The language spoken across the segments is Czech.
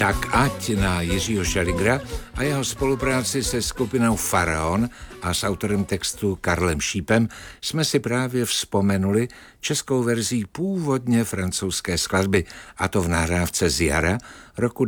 Tak ať na Jiřího Šeligra a jeho spolupráci se skupinou Faraon a s autorem textu Karlem Šípem jsme si právě vzpomenuli českou verzí původně francouzské skladby, a to v nahrávce z jara roku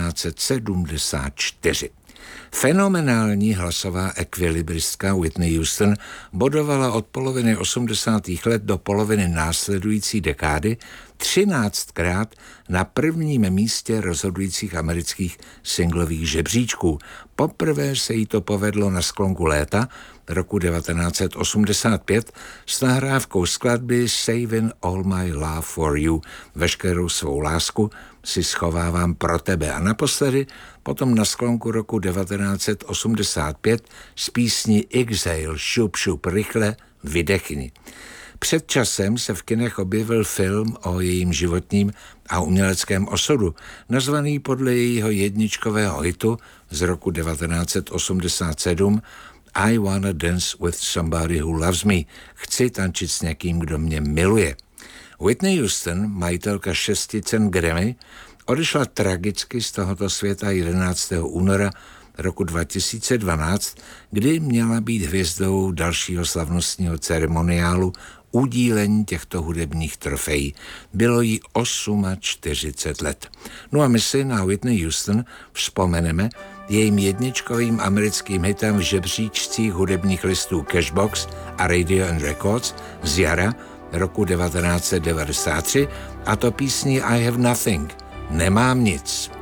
1974. Fenomenální hlasová ekvilibristka Whitney Houston bodovala od poloviny 80. let do poloviny následující dekády 13krát na prvním místě rozhodujících amerických singlových žebříčků. Poprvé se jí to povedlo na sklonku léta roku 1985 s nahrávkou skladby Saving All My Love For You. Veškerou svou lásku si schovávám pro tebe. A naposledy potom na sklonku roku 1985 z písni Exhale, šup, šup, rychle, vydechni. Před časem se v kinech objevil film o jejím životním a uměleckém osudu, nazvaný podle jejího jedničkového hitu z roku 1987 I Wanna Dance With Somebody Who Loves Me. Chci tančit s někým, kdo mě miluje. Whitney Houston, majitelka 6 cen Grammy, odešla tragicky z tohoto světa 11. února roku 2012, kdy měla být hvězdou dalšího slavnostního ceremoniálu udílení těchto hudebních trofejí. Bylo jí 48 let. No a my si na Whitney Houston vzpomeneme jejím jedničkovým americkým hitem v žebříčcích hudebních listů Cashbox a Radio and Records z jara roku 1993, a to písní I Have Nothing, nemám nic.